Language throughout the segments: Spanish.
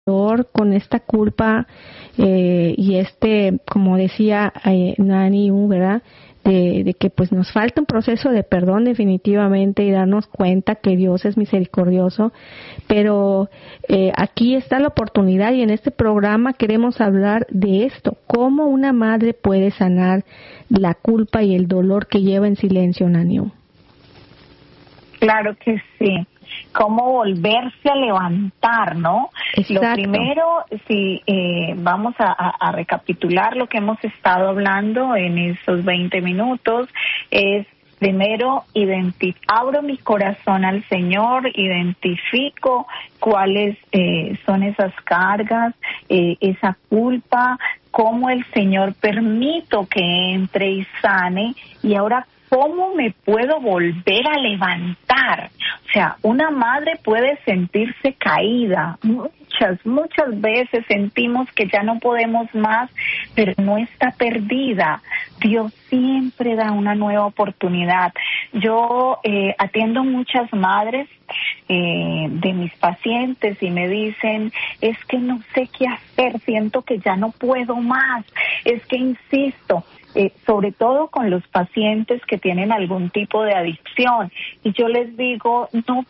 dolor, con esta culpa y como decía Nani, ¿verdad? De que pues nos falta un proceso de perdón definitivamente y darnos cuenta que Dios es misericordioso, pero aquí está la oportunidad y en este programa queremos hablar de esto, cómo una madre puede sanar la culpa y el dolor que lleva en silencio, Nani. Claro que sí. Cómo volverse a levantar, ¿no? Exacto. Lo primero, si vamos a recapitular lo que hemos estado hablando en estos 20 minutos, es primero abro mi corazón al Señor, identifico cuáles son esas cargas, esa culpa, cómo el Señor permito que entre y sane, y ahora ¿cómo me puedo volver a levantar? O sea, una madre puede sentirse caída. Muchas veces sentimos que ya no podemos más, pero no está perdida. Dios siempre da una nueva oportunidad. Yo atiendo muchas madres de mis pacientes y me dicen, es que no sé qué hacer, siento que ya no puedo más, es que insisto. Sobre todo con los pacientes que tienen algún tipo de adicción. Y yo les digo, no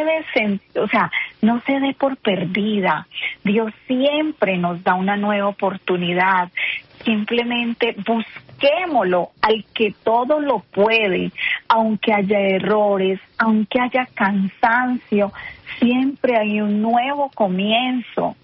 se dé por perdida. Dios siempre nos da una nueva oportunidad. Simplemente busquémoslo al que todo lo puede, aunque haya errores, aunque haya cansancio, siempre hay un nuevo comienzo.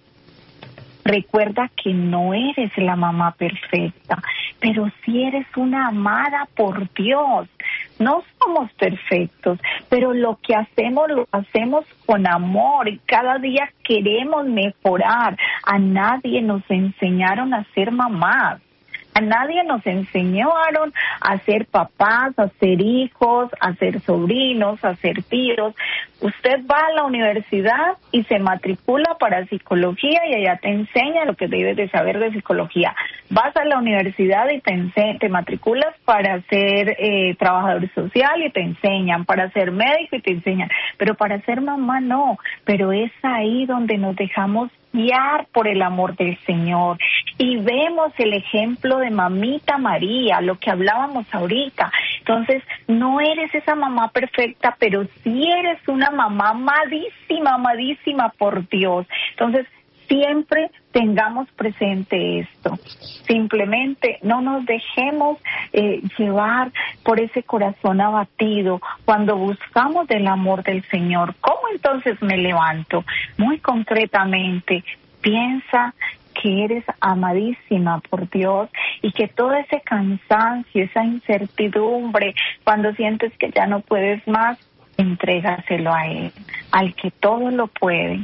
Recuerda que no eres la mamá perfecta, pero sí eres una amada por Dios. No somos perfectos, pero lo que hacemos lo hacemos con amor y cada día queremos mejorar. A nadie nos enseñaron a ser mamás. A nadie nos enseñaron a ser papás, a ser hijos, a ser sobrinos, a ser tíos. Usted va a la universidad y se matricula para psicología y allá te enseña lo que debes de saber de psicología. Vas a la universidad y te matriculas para ser trabajador social y te enseñan, para ser médico y te enseñan, pero para ser mamá no. Pero es ahí donde nos dejamos guiar por el amor del Señor y vemos el ejemplo de mamita María, lo que hablábamos ahorita. Entonces, no eres esa mamá perfecta, pero sí eres una mamá amadísima por Dios. Entonces, siempre tengamos presente esto. Simplemente no nos dejemos llevar por ese corazón abatido cuando buscamos del amor del Señor. ¿Cómo entonces me levanto? Muy concretamente, piensa que eres amadísima por Dios y que todo ese cansancio, esa incertidumbre, cuando sientes que ya no puedes más, entrégaselo a Él, al que todo lo puede.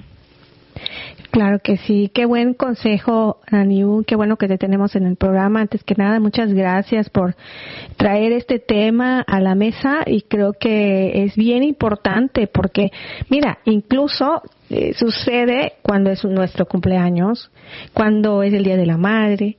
Claro que sí, qué buen consejo, Aniu, qué bueno que te tenemos en el programa. Antes que nada, muchas gracias por traer este tema a la mesa y creo que es bien importante porque, mira, incluso sucede cuando es nuestro cumpleaños, cuando es el Día de la Madre,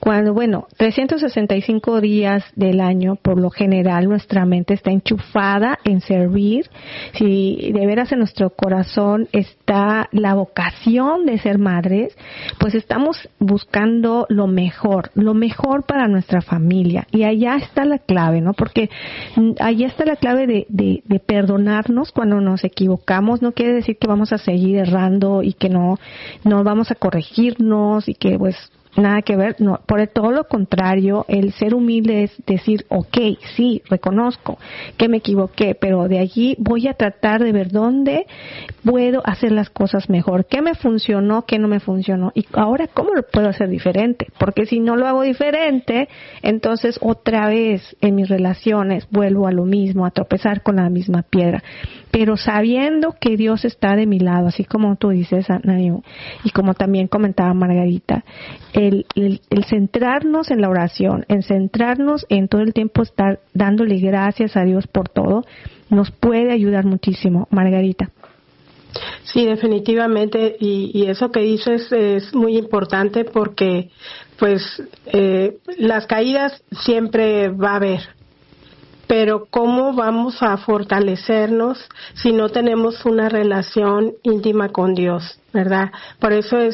365 días del año, por lo general, nuestra mente está enchufada en servir. Si de veras en nuestro corazón está la vocación de ser madres, pues estamos buscando lo mejor para nuestra familia. Y allá está la clave, ¿no? Porque allá está la clave de perdonarnos cuando nos equivocamos. No quiere decir que vamos a seguir errando y que no vamos a corregirnos y que pues nada que ver, no, por todo lo contrario, el ser humilde es decir, okay, sí, reconozco que me equivoqué, pero de allí voy a tratar de ver dónde puedo hacer las cosas mejor, qué me funcionó, qué no me funcionó, y ahora cómo lo puedo hacer diferente, porque si no lo hago diferente, entonces otra vez en mis relaciones vuelvo a lo mismo, a tropezar con la misma piedra, pero sabiendo que Dios está de mi lado, así como tú dices, Anayu, y como también comentaba Margarita, el centrarnos en la oración, en centrarnos en todo el tiempo estar dándole gracias a Dios por todo, nos puede ayudar muchísimo. Margarita. Sí, definitivamente, y eso que dices es muy importante porque pues las caídas siempre va a haber, pero ¿cómo vamos a fortalecernos si no tenemos una relación íntima con Dios, verdad? Por eso es